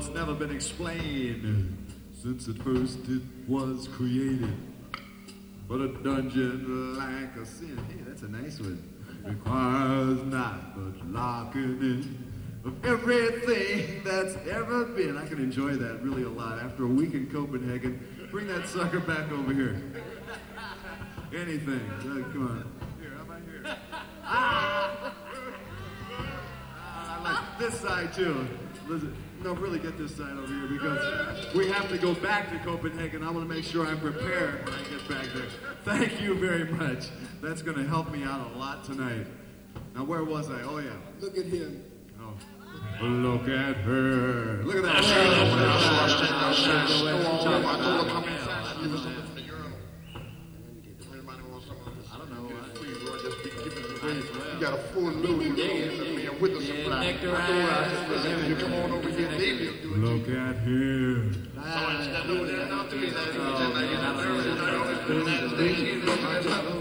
it's never been explained since at first it was created. But a dungeon like a sin, hey, that's a nice one, requires not but locking in of everything that's ever been. I can enjoy that really a lot. After a week in Copenhagen, bring that sucker back over here. Anything. Come on. Here, how about here? I like this side too. Listen, no, really get this side over here because we have to go back to Copenhagen. I want to make sure I'm prepared when I get back there. Thank you very much. That's going to help me out a lot tonight. Now, where was I? Oh, yeah. Look at him. Oh. Look at her. Look at that. I don't know. You got a full load with the supply. You come on over here, look at him. So instead of that,